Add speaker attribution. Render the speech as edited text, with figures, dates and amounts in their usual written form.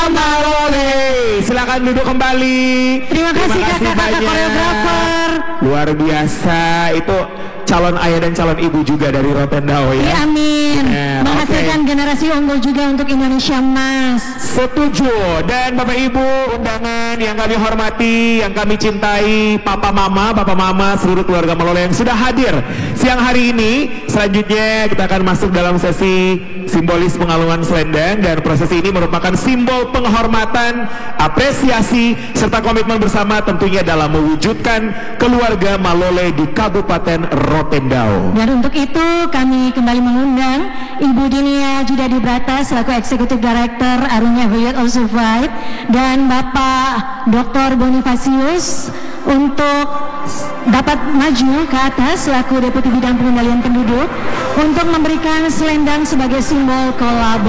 Speaker 1: Malole. Silakan duduk kembali.
Speaker 2: Terima kasih kakak-kakak koreografer.
Speaker 1: Luar biasa. Itu calon ayah dan calon ibu juga dari Rotendao ya.
Speaker 2: Ya, amin. Menghasilkan generasi unggul juga untuk Indonesia Mas.
Speaker 1: Setuju. Dan Bapak Ibu undangan yang kami hormati, yang kami cintai, Bapak Mama, seluruh keluarga Malole yang sudah hadir siang hari ini. Selanjutnya kita akan masuk dalam sesi simbolis pengalungan selendang, dan prosesi ini merupakan simbol penghormatan, apresiasi, serta komitmen bersama tentunya dalam mewujudkan keluarga Malole di Kabupaten Rotendao.
Speaker 2: Dan untuk itu kami kembali mengundang Ibu Dinia Judadibrata selaku Eksekutif Director Arunia Huyot Also Fight dan Bapak Dr. Bonifasius untuk dapat maju ke atas selaku Deputi Bidang Pengendalian Penduduk untuk memberikan selendang sebagai simbol kolaborasi.